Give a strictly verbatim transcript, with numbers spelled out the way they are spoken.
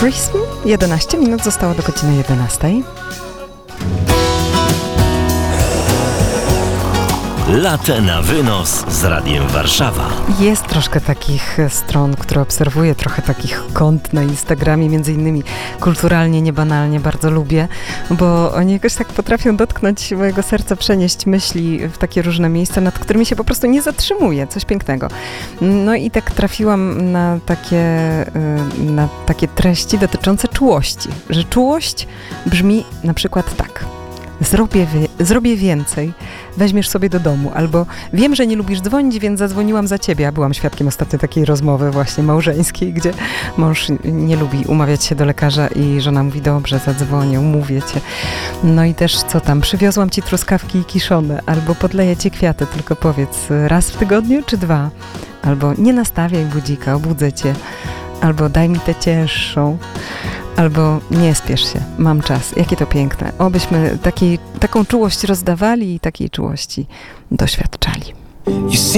Prism. jedenaście minut zostało do godziny jedenastej. Latte na wynos z Radiem Warszawa. Jest troszkę takich stron, które obserwuję, trochę takich kont na Instagramie, między innymi Kulturalnie, Niebanalnie, bardzo lubię, bo oni jakoś tak potrafią dotknąć mojego serca, przenieść myśli w takie różne miejsca, nad którymi się po prostu nie zatrzymuję. Coś pięknego. No i tak trafiłam na takie, na takie treści dotyczące czułości, że czułość brzmi na przykład tak. Zrobię, wie, zrobię więcej, weźmiesz sobie do domu, albo wiem, że nie lubisz dzwonić, więc zadzwoniłam za ciebie. Ja byłam świadkiem ostatnio takiej rozmowy właśnie małżeńskiej, gdzie mąż nie lubi umawiać się do lekarza i żona mówi, dobrze, zadzwonię, umówię cię. No i też co tam, przywiozłam ci truskawki kiszone, albo podleję ci kwiaty, tylko powiedz, raz w tygodniu czy dwa? Albo nie nastawiaj budzika, obudzę cię, albo daj mi tę cięższą. Albo nie spiesz się, mam czas. Jakie to piękne. Obyśmy takiej, taką czułość rozdawali i takiej czułości doświadczali.